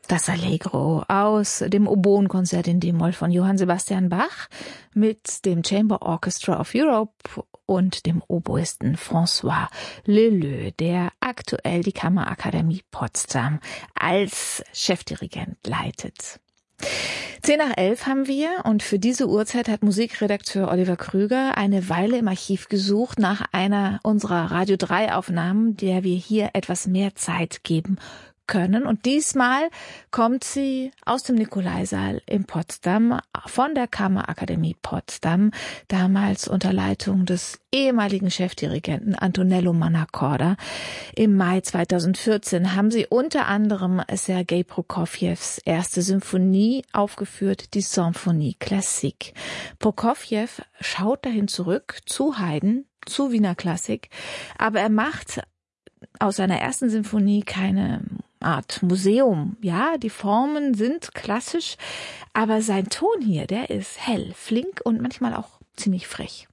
Das Allegro aus dem Oboenkonzert in D-Moll von Johann Sebastian Bach mit dem Chamber Orchestra of Europe und dem Oboisten François Leleux, der aktuell die Kammerakademie Potsdam als Chefdirigent leitet. 10:11 haben wir und für diese Uhrzeit hat Musikredakteur Oliver Krüger eine Weile im Archiv gesucht nach einer unserer Radio 3 Aufnahmen, der wir hier etwas mehr Zeit geben können. Und diesmal kommt sie aus dem Nikolaisaal in Potsdam von der Kammerakademie Potsdam, damals unter Leitung des ehemaligen Chefdirigenten Antonello Mannacorda. Im Mai 2014 haben sie unter anderem Sergei Prokofjews erste Symphonie aufgeführt, die Symphonie Classique. Prokofjew schaut dahin zurück zu Haydn, zu Wiener Klassik, aber er macht aus seiner ersten Symphonie keine Art Museum. Ja, die Formen sind klassisch, aber sein Ton hier, der ist hell, flink und manchmal auch ziemlich frech.